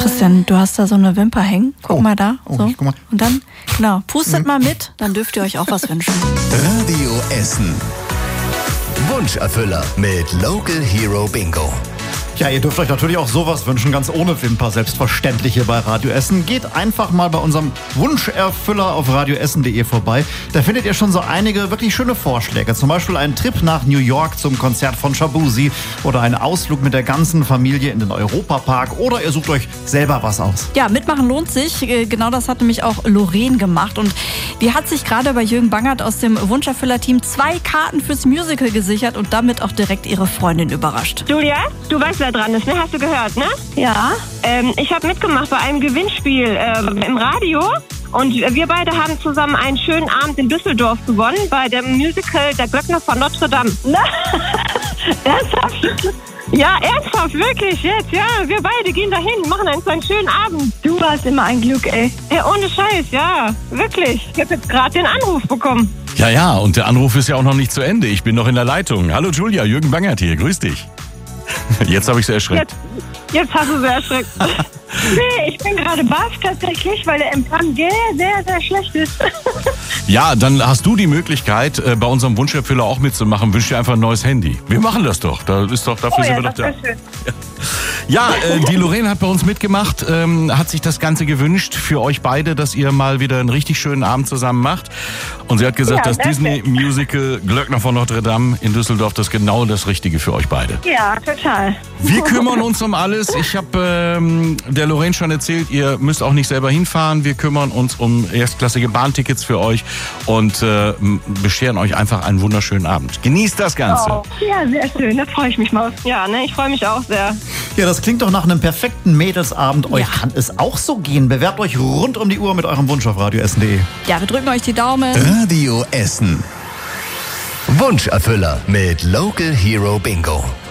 Christian, du hast da so eine Wimper hängen. Guck mal da. So. Guck mal. Und dann, genau, pustet mal mit, dann dürft ihr euch auch was wünschen. Radio Essen. Wunscherfüller mit Local Hero Bingo. Ja, ihr dürft euch natürlich auch sowas wünschen, ganz ohne Wimper, selbstverständlich hier bei Radio Essen. Geht einfach mal bei unserem Wunscherfüller auf radioessen.de vorbei. Da findet ihr schon so einige wirklich schöne Vorschläge. Zum Beispiel einen Trip nach New York zum Konzert von Shabuzi oder einen Ausflug mit der ganzen Familie in den Europapark oder ihr sucht euch selber was aus. Ja, mitmachen lohnt sich. Genau das hat nämlich auch Lorraine gemacht. Und die hat sich gerade bei Jürgen Bangert aus dem Wunscherfüller-Team 2 Karten fürs Musical gesichert und damit auch direkt ihre Freundin überrascht. Julia, du weißt, wer dran ist, ne? Hast du gehört, ne? Ja. Ich habe mitgemacht bei einem Gewinnspiel im Radio. Und wir beide haben zusammen einen schönen Abend in Düsseldorf gewonnen bei dem Musical Der Glöckner von Notre Dame. Ernsthaft? Ja, ernsthaft, wirklich, jetzt, ja. Wir beide gehen dahin, machen einen so einen schönen Abend. Du warst immer ein Glück, ey. Ja, ohne Scheiß, ja. Wirklich. Ich habe jetzt gerade den Anruf bekommen. Ja, und der Anruf ist ja auch noch nicht zu Ende. Ich bin noch in der Leitung. Hallo Julia, Jürgen Bangert hier, grüß dich. Jetzt habe ich sie erschreckt. Jetzt hast du sie erschreckt. Nee, ich bin gerade baff tatsächlich, weil der Empfang sehr, sehr, sehr schlecht ist. Ja, dann hast du die Möglichkeit, bei unserem Wunscherfüller auch mitzumachen. Wünsch dir einfach ein neues Handy. Wir machen das doch. Dafür sind wir doch da. Schön. Ja, die Lorraine hat bei uns mitgemacht, hat sich das Ganze gewünscht für euch beide, dass ihr mal wieder einen richtig schönen Abend zusammen macht. Und sie hat gesagt, Ja, das Disney-Musical Glöckner von Notre Dame in Düsseldorf, das ist genau das Richtige für euch beide. Ja, total. Wir kümmern uns um alles. Ich habe der Lorraine schon erzählt, ihr müsst auch nicht selber hinfahren. Wir kümmern uns um erstklassige Bahntickets für euch und bescheren euch einfach einen wunderschönen Abend. Genießt das Ganze. Oh, ja, sehr schön, da freue ich mich mal. Ja, ne, ich freue mich auch sehr. Ja, das klingt doch nach einem perfekten Mädelsabend. Euch kann es auch so gehen. Bewerbt euch rund um die Uhr mit eurem Wunsch auf radioessen.de. Ja, wir drücken euch die Daumen. Radio Essen. Wunscherfüller mit Local Hero Bingo.